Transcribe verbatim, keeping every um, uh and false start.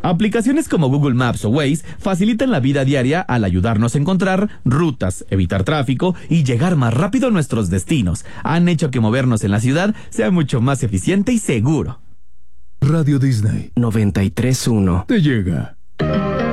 Aplicaciones como Google Maps o Waze facilitan la vida diaria al ayudarnos a encontrar rutas, evitar tráfico y llegar más rápido a nuestros destinos. Han hecho que movernos en la ciudad sea mucho más eficiente y seguro. Radio Disney noventa y tres punto uno te llega.